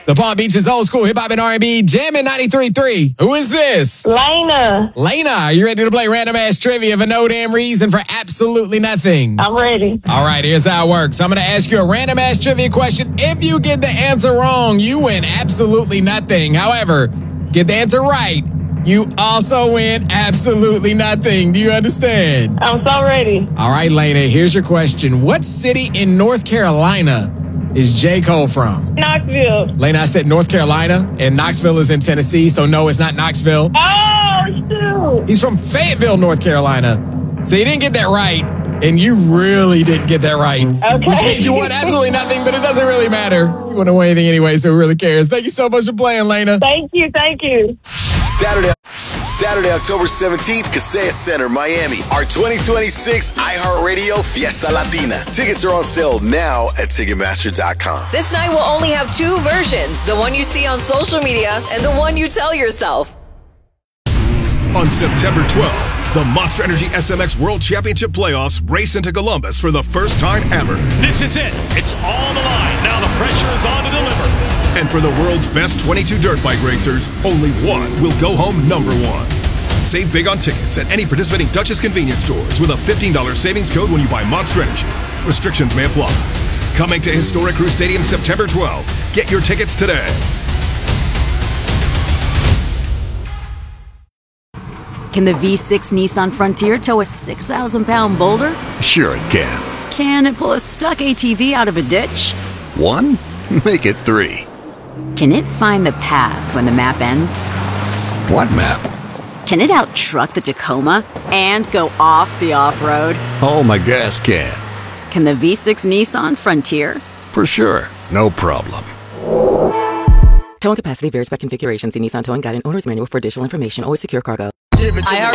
The Palm Beach is old school hip hop and R&B, jamming 93.3. Who is this? Lena. Lena, are you ready to play random ass trivia for no damn reason for absolutely nothing? I'm ready. All right, here's how it works. I'm going to ask you a random ass trivia question. If you get the answer wrong, you win absolutely nothing. However, get the answer right, you also win absolutely nothing. Do you understand? I'm so ready. All right, Lena, here's your question. What city in North Carolina is J. Cole from? Knoxville. Lena, I said North Carolina, and Knoxville is in Tennessee, so no, it's not Knoxville. Oh, shoot. He's from Fayetteville, North Carolina. So you didn't get that right, and you really didn't get that right. Okay. Which means you won absolutely nothing, but it doesn't really matter. You wouldn't win anything anyway, so who really cares? Thank you so much for playing, Lena. Thank you. Saturday, October 17th, Kaseya Center, Miami. Our 2026 iHeartRadio Fiesta Latina. Tickets are on sale now at Ticketmaster.com. This night will only have two versions, the one you see on social media and the one you tell yourself. On September 12th, the Monster Energy SMX World Championship Playoffs race into Columbus for the first time ever. This is it. It's on the line. Now the pressure is on to deliver. And for the world's best 22 dirt bike racers, only one will go home number one. Save big on tickets at any participating Duchess convenience stores with a $15 savings code when you buy Monster Energy. Restrictions may apply. Coming to Historic Crew Stadium September 12th. Get your tickets today. Can the V6 Nissan Frontier tow a 6,000-pound boulder? Sure it can. Can it pull a stuck ATV out of a ditch? 1? Make it 3. Can it find the path when the map ends? What map? Can it out-truck the Tacoma and go off the off-road? Oh, my gas can. Can the V6 Nissan Frontier? For sure. No problem. Towing capacity varies by configuration. See Nissan Towing Guide and Owner's Manual for additional information. Always secure cargo.